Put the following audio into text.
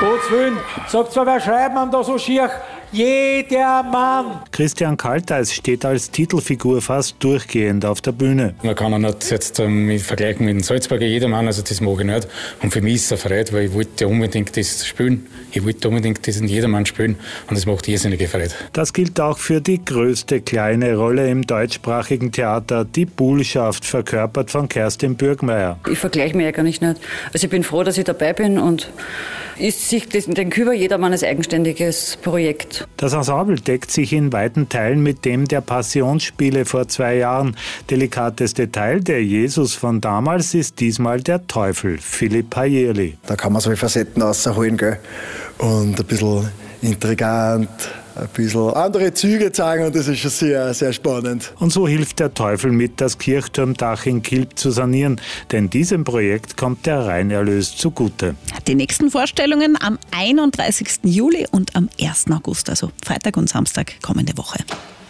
Gottes Willen, sagt zwar, wer schreibt man da so schier? Jeder Mann. Christian Kalteis steht als Titelfigur fast durchgehend auf der Bühne. Man kann ihn nicht jetzt vergleichen mit dem Salzburger Jedermann, also das mag ich nicht. Und für mich ist es ein Freude, weil ich wollte unbedingt das spielen. Ich wollte unbedingt diesen Jedermann spielen und das macht irrsinnige Freude. Das gilt auch für die größte kleine Rolle im deutschsprachigen Theater, die Buhlschaft, verkörpert von Kerstin Bürgmeier. Ich vergleiche mich ja gar nicht. Also ich bin froh, dass ich dabei bin und ich sehe den Küber Jedermann als eigenständiges Projekt. Das Ensemble deckt sich in weiten Teilen mit dem der Passionsspiele vor 2 Jahren. Delikateste Teil, der Jesus von damals, ist diesmal der Teufel, Philipp Pajierli. Da kann man so viele Facetten rausholen, gell? Und ein bisschen intrigant, ein bisschen andere Züge zeigen und das ist schon sehr, sehr spannend. Und so hilft der Teufel mit, das Kirchturmdach in Kilb zu sanieren, denn diesem Projekt kommt der Reinerlös zugute. Die nächsten Vorstellungen am 31. Juli und am 1. August, also Freitag und Samstag kommende Woche.